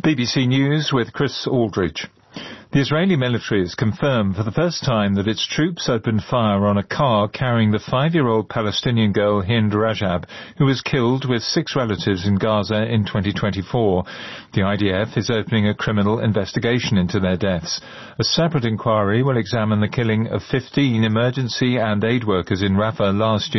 BBC News with Chris Aldridge. The Israeli military has confirmed for the first time that its troops opened fire on a car carrying the 5-year-old Palestinian girl Hind Rajab, who was killed with 6 relatives in Gaza in 2024. The IDF is opening a criminal investigation into their deaths. A separate inquiry will examine the killing of 15 emergency and aid workers in Rafah last year.